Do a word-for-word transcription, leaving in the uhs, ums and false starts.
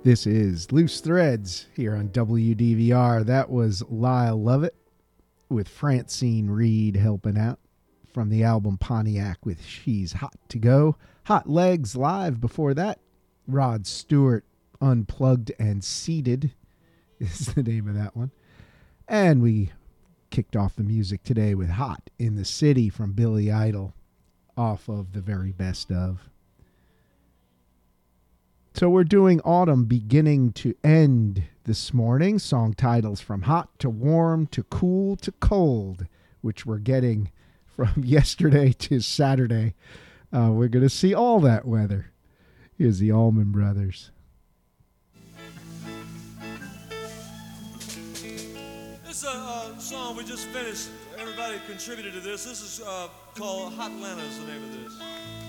This is Loose Threads here on W D V R. That was Lyle Lovett with Francine Reed helping out from the album Pontiac with She's Hot to Go. Hot Legs live before that. Rod Stewart, Unplugged and Seated is the name of that one. And we kicked off the music today with Hot in the City from Billy Idol off of The Very Best Of. So we're doing Autumn Beginning to End this morning. Song titles from hot to warm to cool to cold, which we're getting from yesterday to Saturday. Uh, we're going to see all that weather. Here's the Allman Brothers. This is a uh, song we just finished. Everybody contributed to this. This is uh, called Hot Atlanta is the name of this.